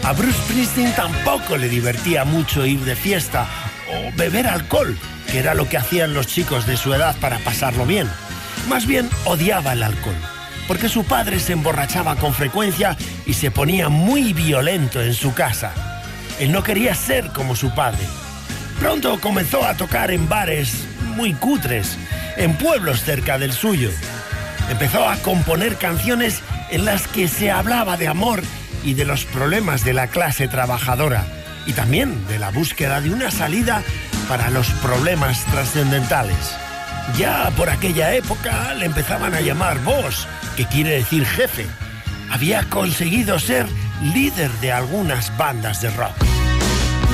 A Bruce Springsteen tampoco le divertía mucho ir de fiesta o beber alcohol, que era lo que hacían los chicos de su edad para pasarlo bien. Más bien odiaba el alcohol, porque su padre se emborrachaba con frecuencia y se ponía muy violento en su casa. Él no quería ser como su padre. Pronto comenzó a tocar en bares muy cutres, en pueblos cerca del suyo. Empezó a componer canciones en las que se hablaba de amor y de los problemas de la clase trabajadora, y también de la búsqueda de una salida para los problemas trascendentales. Ya por aquella época le empezaban a llamar boss, que quiere decir jefe. Había conseguido ser líder de algunas bandas de rock.